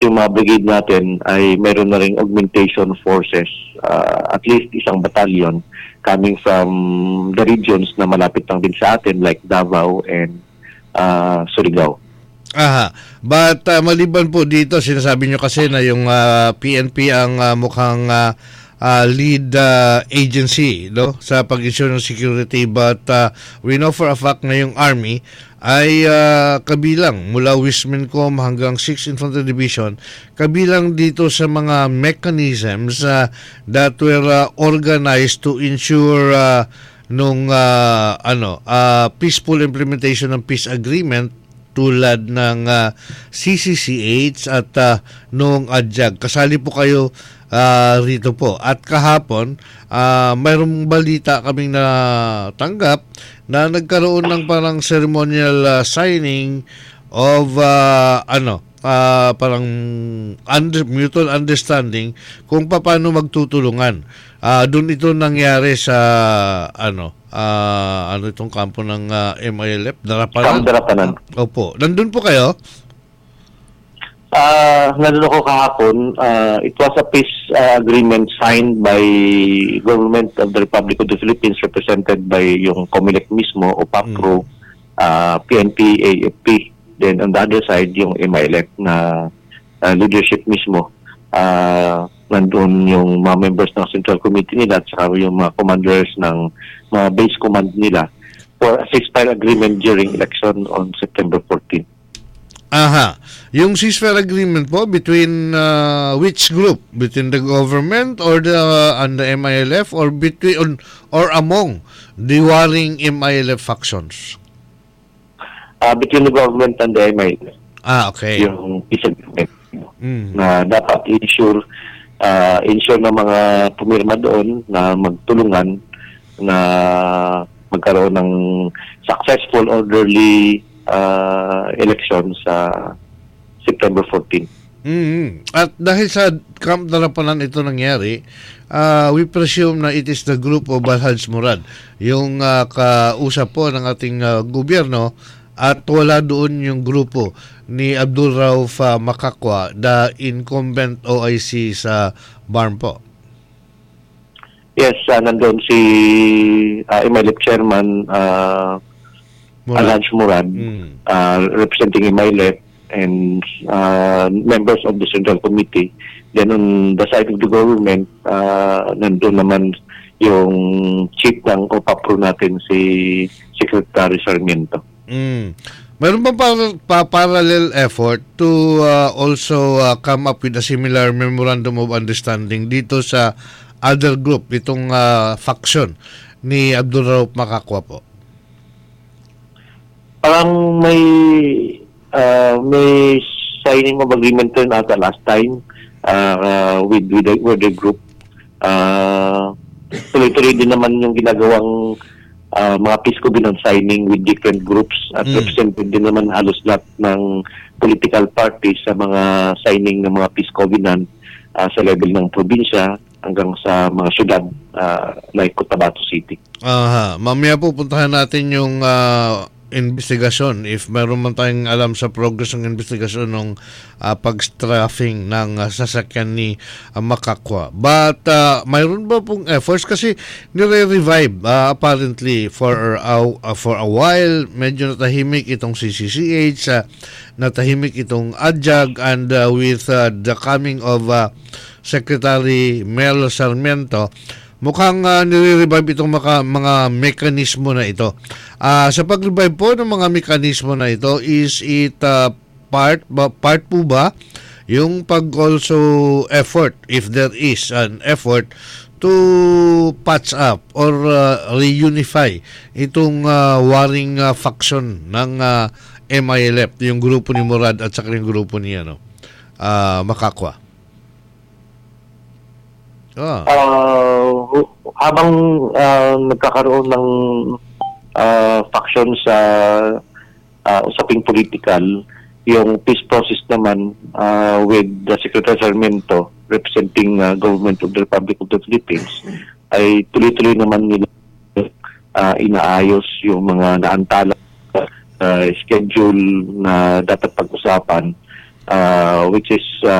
yung mga brigade natin ay meron na ring augmentation forces, at least isang battalion coming from the regions na malapit lang din sa atin like Davao and Surigao. Aha. But maliban po dito, sinasabi nyo kasi na yung PNP ang mukhang lead agency, no, sa pag-ensure ng security, but we know for a fact na yung Army ay kabilang mula Wismincom hanggang 6th Infantry Division, kabilang dito sa mga mechanisms that were organized to ensure peaceful implementation ng peace agreement tulad ng CCCH at noong ADYAG. Kasali po kayo rito po. At kahapon, mayroong balita kaming natanggap na nagkaroon ng parang ceremonial signing of parang mutual understanding kung paano magtutulungan. Doon ito nangyari sa itong kampo ng MILF, Darapanan. Darapanan. Opo. Nandun po kayo? Nandun ako kahapon. It was a peace agreement signed by Government of the Republic of the Philippines, represented by yung COMELEC mismo, o PAPRO, PNP, AFP. Then on the other side, yung MILF na leadership mismo. Nandun yung mga members ng Central Committee nila at saka yung mga commanders ng mga base command nila for a ceasefire agreement during election on September 14. Aha. Yung ceasefire agreement po between which group? Between the government or the MILF, or between or among the warring MILF factions? Between the government and the MILF. Okay. Yung peace agreement na dapat ensure ng mga pumirma doon na magtulungan na magkaroon ng successful, orderly election sa September 14. At dahil sa Camp Darapanan ito nangyari, we presume na it is the group of Balhaj Murad, yung kausap po ng ating gobyerno, at wala doon yung grupo ni Abdul Rauf Makakwa, the incumbent OIC sa BARM po. Yes, nandun si MILF Chairman Balhaj Murad, representing MILF and members of the Central Committee. Then on the side of the government, nandun naman yung chief ng OPAPRO natin, si Secretary Sarmiento. Mayroon pa parallel effort to also come up with a similar memorandum of understanding dito sa other group, itong faction ni Abdul Rauf Makakwa po? Parang may signing of agreement rin ata last time with the group. Tuloy-tuloy din naman yung ginagawang mga peace covenant signing with different groups at represented din naman halos lahat ng political parties sa mga signing ng mga peace covenant sa level ng probinsya hanggang sa mga syudad like Cotabato City. Mamaya po puntahan natin yung investigasyon, if meron man tayong alam sa progress ng investigasyon ng pag-strafing ng sasakyan ni Makakwa. But mayroon ba pong efforts, kasi nire-revive apparently for a while, medyo natahimik itong CCCH, natahimik itong ADYAG, and with the coming of Secretary Mel Sarmiento, mukhang nire-revive itong mga mekanismo na ito. Sa pag-revive po ng mga mekanismo na ito, is it part po ba yung pag-also effort, if there is an effort, to patch up or reunify itong warring faction ng MILF, yung grupo ni Murad at saka yung grupo ni Makakwa? Habang nagkakaroon ng faction sa usaping political, yung peace process naman with the Secretary Sarmiento representing Government of the Republic of the Philippines, ay tuloy-tuloy naman nila inaayos yung mga naantala schedule na dapat pag-usapan which is